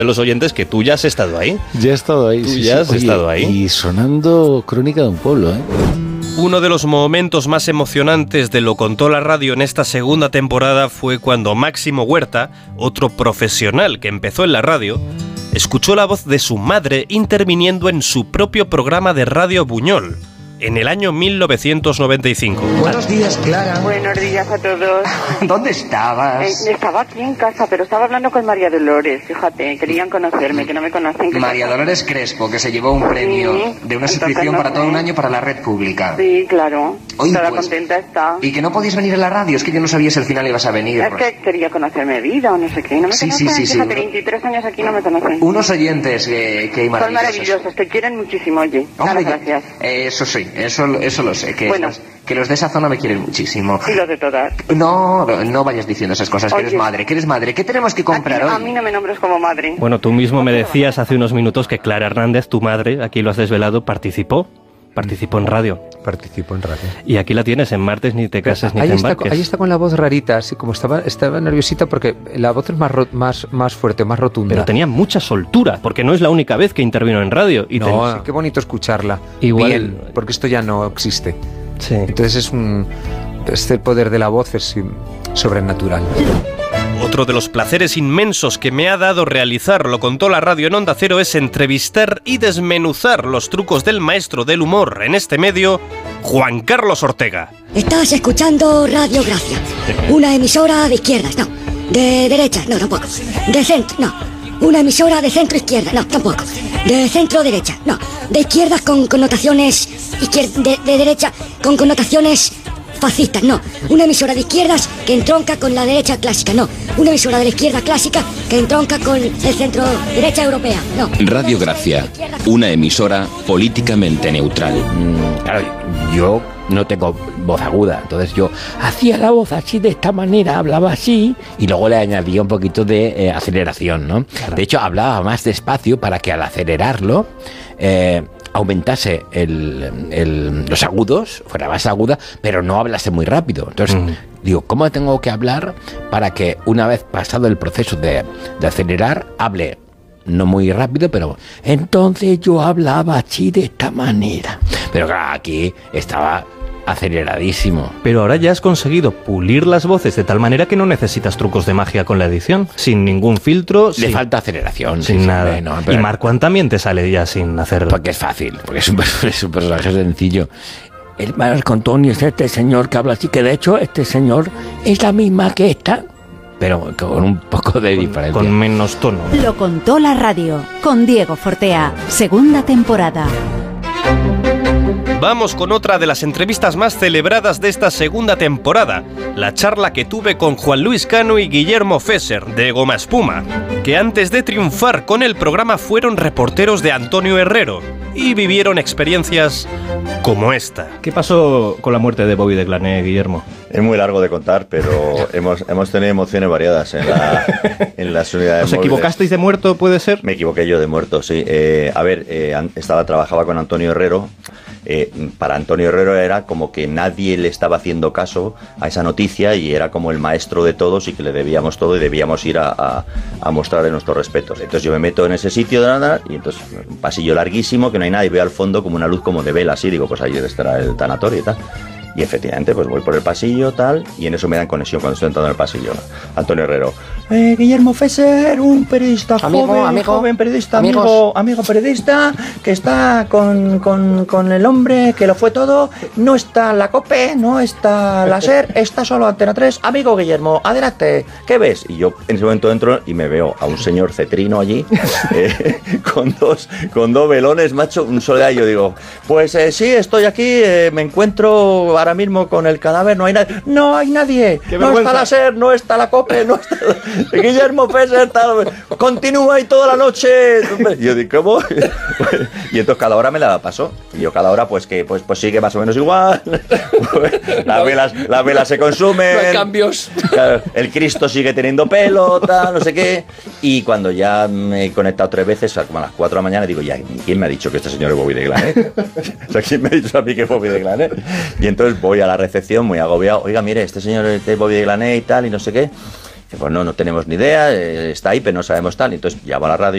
de los oyentes que tú ya has estado ahí. Ya he estado ahí. Tú ya has estado ahí. Y sonando Crónica de un pueblo, ¿eh? Uno de los momentos más emocionantes de Lo Contó la Radio en esta segunda temporada fue cuando Máximo Huerta, otro profesional que empezó en la radio, escuchó la voz de su madre interviniendo en su propio programa de Radio Buñol, en el año 1995. Buenos días, Clara. Buenos días a todos. ¿Dónde estabas? Estaba aquí en casa, pero estaba hablando con María Dolores, fíjate, querían conocerme, que no me conocen. María Dolores Crespo, que se llevó un premio de una suscripción para todo un año para la red pública. Sí, claro. Oye, Estará pues, contenta está. Y que no podíais venir a la radio, es que yo no sabía si al final ibas a venir. Es pues. que quería conocerme vida o no sé qué, no me Sí, conocen, sí, sí, fíjate, sí. 23 años aquí no me conocen. Unos oyentes que hay Son maravillosos. maravillosos, te quieren muchísimo, oye. Hombre, Gracias. Eso sí, eso lo sé, que, Bueno. que los de esa zona me quieren muchísimo. Y los de todas. No vayas diciendo esas cosas, Oye. que eres madre. ¿Qué tenemos que comprar A hoy? mí no me nombres como madre. Bueno, tú mismo me decías hace unos minutos que Clara Hernández, tu madre, aquí lo has desvelado, participó en radio. Participo en radio. Y aquí la tienes, en Martes ni te cases ni te embarques. Ahí está con la voz rarita, así como estaba nerviosita porque la voz es más fuerte, más rotunda. Pero tenía mucha soltura, porque no es la única vez que intervino en radio. Y sí, qué bonito escucharla. Igual, bien, porque esto ya no existe. Sí. Entonces el poder de la voz es sobrenatural. Otro de los placeres inmensos que me ha dado realizar Lo Contó la Radio en Onda Cero es entrevistar y desmenuzar los trucos del maestro del humor en este medio, Juan Carlos Ortega. Estás escuchando Radio Gracia, una emisora de izquierdas, no. De derechas, no, tampoco. De centro, no. Una emisora de centro izquierda, no, tampoco. De centro derecha, no. De izquierdas con connotaciones de derecha con connotaciones fascistas, no. Una emisora de izquierdas que entronca con la derecha clásica, no. Una emisora de la izquierda clásica que entronca con el centro derecha europea, no. Radio Gracia, una emisora políticamente neutral. Claro, yo no tengo voz aguda, entonces yo hacía la voz así, de esta manera, hablaba así y luego le añadía un poquito de aceleración, ¿no? Claro. De hecho, hablaba más despacio para que al acelerarlo aumentase los agudos, fuera más aguda, pero no hablase muy rápido. Entonces, digo, ¿cómo tengo que hablar para que una vez pasado el proceso de acelerar, hable no muy rápido, pero entonces yo hablaba así de esta manera? Pero claro, aquí estaba aceleradísimo. Pero ahora ya has conseguido pulir las voces de tal manera que no necesitas trucos de magia con la edición, sin ningún filtro. Le falta aceleración. Sin nada. No, pero, y Marco también te sale ya sin hacer... Porque es fácil, porque es un personaje sencillo. El Marco Antonio es este señor que habla así, que de hecho este señor es la misma que esta, pero con un poco de diferencia. Con menos tono. Lo Contó la Radio, con Diego Fortea, segunda temporada. Vamos con otra de las entrevistas más celebradas de esta segunda temporada, la charla que tuve con Juan Luis Cano y Guillermo Fesser, de Goma Espuma, que antes de triunfar con el programa fueron reporteros de Antonio Herrero y vivieron experiencias como esta. ¿Qué pasó con la muerte de Bobby de Glané, Guillermo? Es muy largo de contar, pero hemos tenido emociones variadas en las unidades. ¿Os equivocasteis de muerto, puede ser? Me equivoqué yo de muerto, sí. Trabajaba con Antonio Herrero. Para Antonio Herrero era como que nadie le estaba haciendo caso a esa noticia y era como el maestro de todos y que le debíamos todo y debíamos ir a mostrarle nuestros respetos. Entonces yo me meto en ese sitio de nada y entonces un pasillo larguísimo que no hay nada y veo al fondo como una luz como de vela así, digo, pues ahí estará el tanatorio y tal. Y efectivamente, pues voy por el pasillo, tal, y en eso me dan conexión cuando estoy entrando en el pasillo. Antonio Herrero. Guillermo Fesser, un periodista joven periodista, amigo periodista, que está con el hombre que lo fue todo. No está la COPE, no está la SER, está solo Antena 3. Amigo Guillermo, adelante, ¿qué ves? Y yo en ese momento entro y me veo a un señor cetrino allí, con dos velones, macho, un soledad. Y yo digo, pues sí, estoy aquí, me encuentro ahora mismo con el cadáver, no hay nadie. No hay nadie. No está la SER, no está la COPE, no está Guillermo Fesser, tal, continúa ahí toda la noche. Y yo digo, ¿cómo? Y entonces cada hora me la pasó. Y yo cada hora pues sigue más o menos igual. Las velas se consumen. No hay cambios. Claro, el Cristo sigue teniendo pelo, tal, no sé qué. Y cuando ya me he conectado 3 veces, como a las 4 de la mañana, digo, ya, ¿quién me ha dicho que este señor es Bobby de Glané? O sea, ¿quién me ha dicho a mí que es Bobby de Glané? Y entonces voy a la recepción muy agobiado. Oiga, mire, este señor es Bobby de Glané y tal, y no sé qué. Pues no tenemos ni idea, está ahí, pero no sabemos tal. Y entonces llamo a la radio.